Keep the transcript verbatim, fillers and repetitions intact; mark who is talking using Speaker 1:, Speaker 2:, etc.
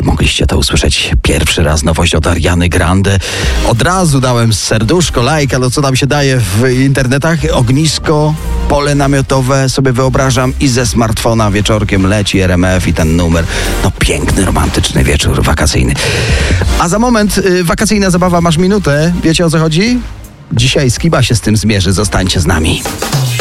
Speaker 1: mogliście to usłyszeć pierwszy raz, nowość od Ariany Grande. Od razu dałem serduszko, lajka, no co tam się daje w internetach. Ognisko, pole namiotowe sobie wyobrażam i ze smartfona wieczorkiem leci R M F i ten numer. No piękny, romantyczny wieczór wakacyjny. A za moment y, wakacyjna zabawa, masz minutę. Wiecie o co chodzi? Dzisiaj Skiba się z tym zmierzy, zostańcie z nami.